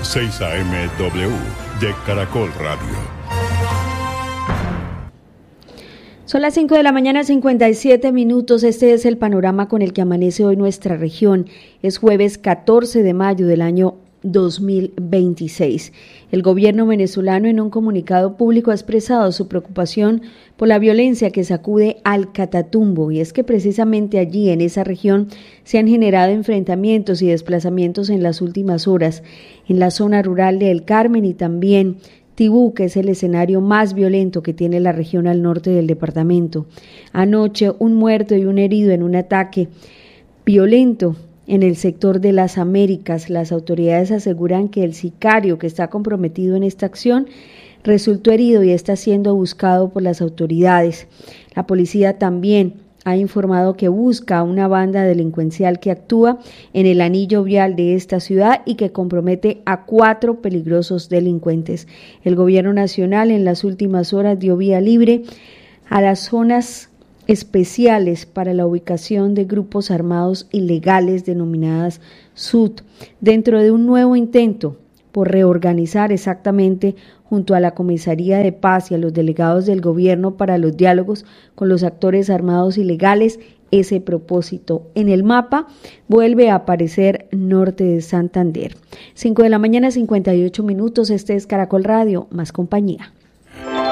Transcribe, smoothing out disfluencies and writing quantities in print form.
6 AM W de Caracol Radio. Son las 5 de la mañana, 57 minutos. Este es el panorama con el que amanece hoy nuestra región. Es jueves 14 de mayo del año 2026. El gobierno venezolano en un comunicado público ha expresado su preocupación por la violencia que sacude al Catatumbo, y es que precisamente allí en esa región se han generado enfrentamientos y desplazamientos en las últimas horas en la zona rural de El Carmen y también Tibú, que es el escenario más violento que tiene la región al norte del departamento. Anoche, un muerto y un herido en un ataque violento en el sector de las Américas. Las autoridades aseguran que el sicario que está comprometido en esta acción resultó herido y está siendo buscado por las autoridades. La policía también ha informado que busca a una banda delincuencial que actúa en el anillo vial de esta ciudad y que compromete a 4 peligrosos delincuentes. El gobierno nacional en las últimas horas dio vía libre a las zonas especiales para la ubicación de grupos armados ilegales denominadas SUT, dentro de un nuevo intento por reorganizar exactamente junto a la Comisaría de Paz y a los delegados del gobierno para los diálogos con los actores armados ilegales. Ese propósito en el mapa vuelve a aparecer norte de Santander. 5 de la mañana, 58 minutos. Este es Caracol Radio, más compañía.